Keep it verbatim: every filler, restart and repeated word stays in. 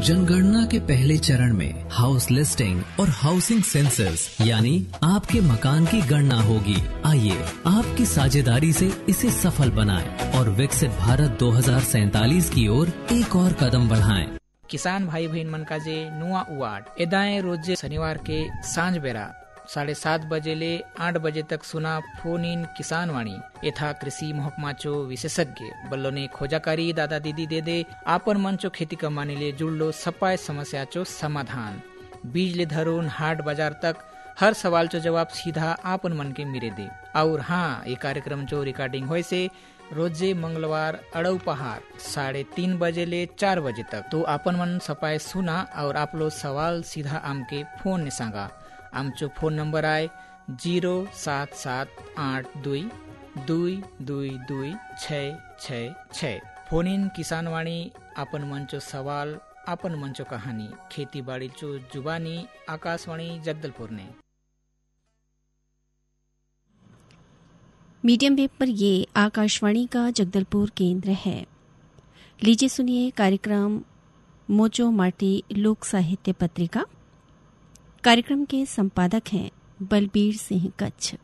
जनगणना के पहले चरण में हाउस लिस्टिंग और हाउसिंग सेंसस यानी आपके मकान की गणना होगी। आइए आपकी साझेदारी से इसे सफल बनाएं और विकसित भारत दो हज़ार सैतालीस की ओर एक और कदम बढ़ाएं। किसान भाई बहन मन का जे नुआ वार्ड एदाए रोज शनिवार के सांझ बेरा साढ़े सात बजे ले आठ बजे तक सुना फोन इन किसान वाणी यथा कृषि महकमा चो विशेषज्ञ बल्लो ने खोजाकारी दादा दीदी दे दे आपन मन चो खेती कमाने ले जुड़लो सपाय समस्या चो समाधान बीज ले धरून हाट बाजार तक हर सवाल चो जवाब सीधा आपन मन के मिरे दे। और हाँ, ये कार्यक्रम चो रिकॉर्डिंग होए से रोजे मंगलवार अड़ऊ पहाड़ साढ़े तीन बजे ले चार बजे तक तो आपन मन सपाय सुना और आप लोग सवाल सीधा आम के फोन ने सांगा। आमचो फोन नंबर आए जीरो सात सात आठ दुई दुई दुई दुई छः छः छः। फोन इन किसान वाणी आपन मंचो सवाल आपन मंचो कहानी खेती बाड़ी चो जुबानी आकाशवाणी जगदलपुर ने। मीडियम वेव पर ये आकाशवाणी का जगदलपुर केंद्र है। लीजिए सुनिए कार्यक्रम मोचो माटी लोक साहित्य पत्रिका। कार्यक्रम के संपादक हैं बलबीर सिंह कच्छ।